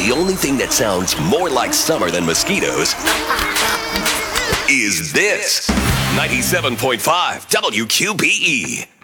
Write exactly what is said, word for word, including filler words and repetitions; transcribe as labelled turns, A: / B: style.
A: The only thing that sounds more like summer than mosquitoes is this. ninety-seven point five W Q B E.